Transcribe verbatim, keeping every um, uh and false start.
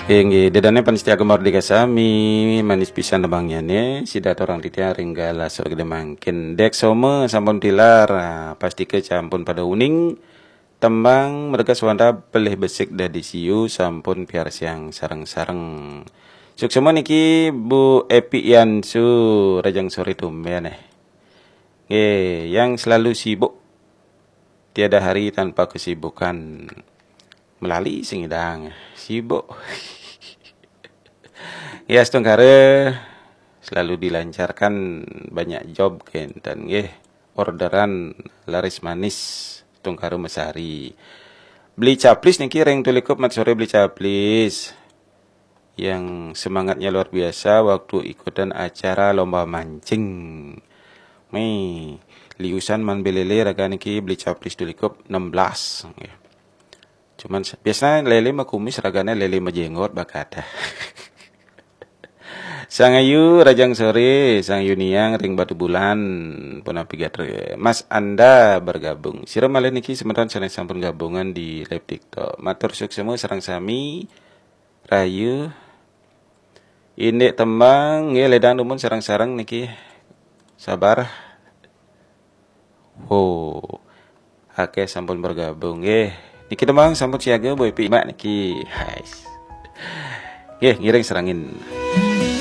Engge dedane panitia Mardika Sami manis pisan lebangnya ne sida orang titia ringgala sorgede mangkin dek some sampun tilar nah, pasti ke campun pada uning tembang mereka swanda pelih besik dadi siu sampun piar siang sareng-sareng suksema niki Bu Epi Yansu rajang sore tumben eh nge yang selalu sibuk tiada hari tanpa kesibukan melali singidang sibuk. Ya setengkare selalu dilancarkan banyak job kan dan nggih orderan laris manis tungkare mesari. Beli caplis niki reng tulikup mat sore beli caplis. Yang semangatnya luar biasa waktu ikutan acara lomba mancing. Nih, liusan man belele raga niki beli caplis tulikup enam belas nggih. Cuman biasanya lele mah kumis raganya lele mah jenggot bakada. Sang Ayu rajang sore, Sang Yuniang ring batu bulan punapi gatre. Mas Anda bergabung. Sira malih niki semeton sanes sampun gabungan di live TikTok. Matur suksemu sareng sami. Rayu. Indek tembang nggih ledang numun sareng-sareng niki. Sabar. Ho. Akeh sampun bergabung nggih. Niki tembang sampun siaga boy pi mak niki. Hai. Nggih, ngiring serangin.